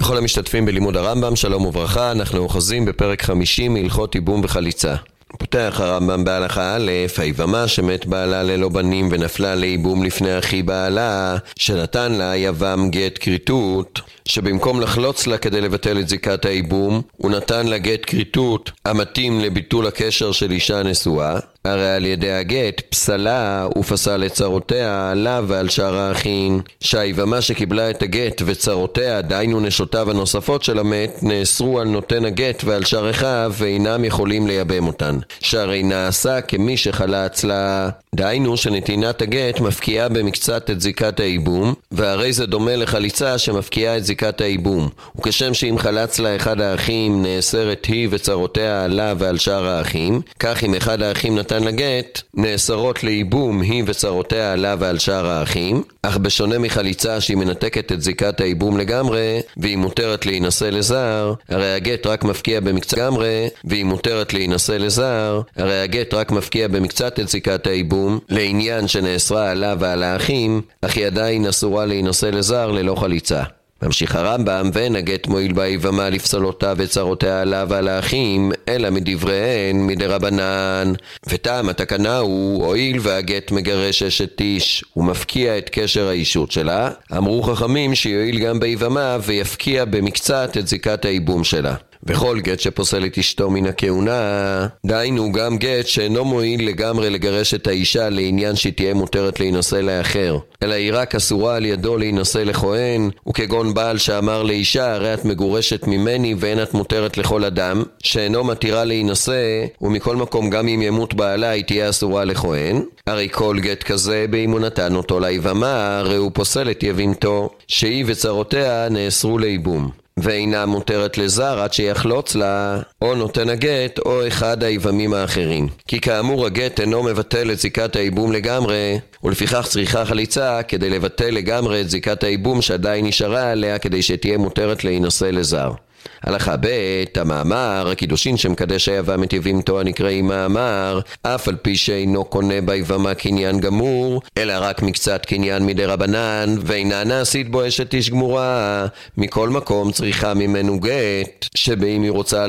לכל המשתתפים בלימוד הרמב"ם, שלום וברכה. אנחנו אוחזים בפרק 50 מהלכות ייבום וחליצה. פותח הרמב"ם בהלכה א', היבמה שמת בעלה ללא בנים ונפלה לייבום לפני אחי בעלה, שנתן לה יבם גט כריתות, שבמקום לחלוץ לה כדי לבטל את זיקת הייבום, הוא נתן לה גט כריתות המתאים לביטול הקשר של אישה נשואה. הרי על ידי הגט פסלה ופסל את צרותיה עליו ועל שאר האחים, שהיבמה שקיבלה את הגט וצרותיה, דהיינו נשותיו הנוספות של המת, נאסרו על נותן הגט ועל שאר אחיו ואינם יכולים לייבם אותן, שהרי נעשה כמי שחלץ לה, דהיינו שנתינת הגט מפקיעה במקצת את זיקת הייבום, והרי זה דומה לחליצה שמפקיעה את זיקת הייבום, וכשם שאם חלץ לה אחד האחים נאסרת היא וצרותיה עליו ועל שאר האחים, כך אם אחד האחים נתן לגט, נאסרות לייבום היא וצרותיה עליו ועל שאר האחים, אך בשונה מחליצה שהיא מנתקת את זיקת הייבום לגמרי והיא מותרת להינשא לזר, הרי הגט רק מפקיע במקצת לגמרי והיא מותרת להינשא לזר, הרי הגט רק מפקיע במקצת את זיקת הייבום לעניין שנאסרה עליו ועל האחים, אך היא עדיין אסורה להינשא לזר ללא חליצה. ממשיך הרמב"ם, ואין הגט מועיל ביבמה לפסול אותה וצרותיה עליו ועל האחים, אלא מדבריהן מדרבנן. וטעם התקנה הוא, הועיל והגט מגרש אשת איש ומפקיע את קשר האישות שלה, אמרו חכמים שיועיל גם ביבמה ויפקיע במקצת את זיקת הייבום שלה. וכל גט שפוסל את אשתו מן הכהונה, דהיינו גם גט שאינו מועיל לגמרי לגרש את האישה לעניין שהיא תהיה מותרת להינשא לאחר, אלא היא רק אסורה על ידו להינשא לכהן, וכגון בעל שאמר לאישה, הרי את מגורשת ממני ואין את מותרת לכל אדם, שאינו מתירה להינשא, ומכל מקום גם אם ימות בעלה היא תהיה אסורה לכהן. הרי כל גט כזה באם הוא נתן אותו ליבמה, הרי הוא פוסל את יבימתו, שהיא וצרותיה נאסרו לייבום, ואינה מותרת לזר עד שיחלוץ לה או נותן הגט או אחד היבמים האחרים. כי כאמור הגט אינו מבטל את זיקת הייבום לגמרי, ולפיכך צריכה חליצה כדי לבטל לגמרי את זיקת הייבום שעדיין נשארה עליה כדי שתהיה מותרת להינשא לזר. הלכה ב', המאמר, הקידושין שמקדש היבם את יבימתו הנקראים מאמר, אף על פי שאינו קונה ביבמה קניין גמור, אלא רק מקצת קניין מדרבנן, ואינה נעשית בו אשת איש גמורה, מכל מקום צריכה ממנו גט, שבאם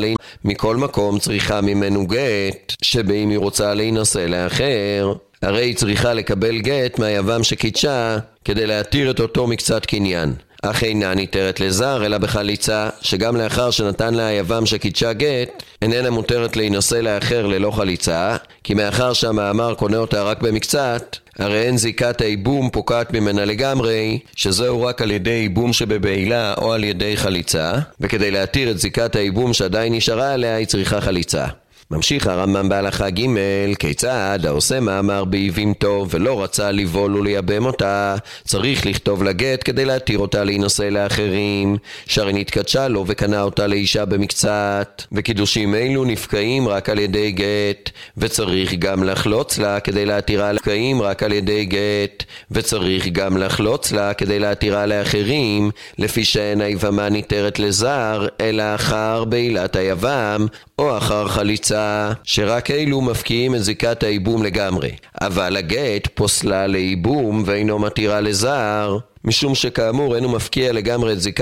היא רוצה להינשא לאחר, הרי היא צריכה לקבל גט מהיבם שקידשה כדי להתיר את אותו מקצת קניין. אך אינה ניתרת לזר אלא בחליצה, שגם לאחר שנתן לה היבם שקידשה גט, איננה מותרת להינשא לאחר ללא חליצה, כי מאחר שהמאמר קונה אותה רק במקצת, הרי אין זיקת הייבום פוקעת ממנה לגמרי, שזהו רק על ידי ייבום שבבעילה או על ידי חליצה, וכדי להתיר את זיקת הייבום שעדיין נשארה עליה היא צריכה חליצה. ממשיך הרמב"ם בהלכה ג', כיצד העושה מאמר ביבימתו ולא רצה לבול ולייבם אותה, צריך לכתוב לגט כדי להתיר אותה להינשא לאחרים, שהרי נתקדשה לו וקנה אותה לאישה במקצת, וקידושים אלו נפקעים רק על ידי גט, וצריך גם לחלוץ לה כדי להתירה נפקעים רק על ידי גט, וצריך גם לחלוץ לה כדי להתירה לאחרים, לפי שאין היבמה ניתרת לזר אלא אחר בעילת היבם או אחר חליצה, שרק אלו מפקיעים את זיקת הייבום לגמרי. אבל הגט פוסלה לייבום ואינו מתירה לזר, משום שכאמור אינו מפקיע לגמרי את זיקת